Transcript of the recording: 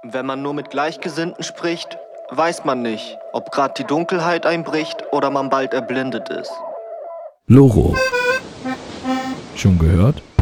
Wenn man nur mit Gleichgesinnten spricht, weiß man nicht, ob gerade die Dunkelheit einbricht oder man bald erblindet ist. Loro. Schon gehört?